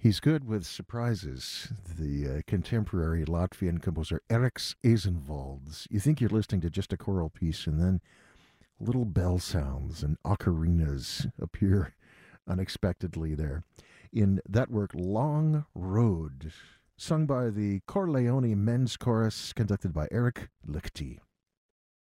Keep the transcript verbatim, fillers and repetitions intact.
He's good with surprises. The uh, contemporary Latvian composer Eriks Eizenvalds. You think you're listening to just a choral piece, and then little bell sounds and ocarinas appear unexpectedly there. In that work, Long Road, sung by the Corleone Men's Chorus, conducted by Eric Lichty.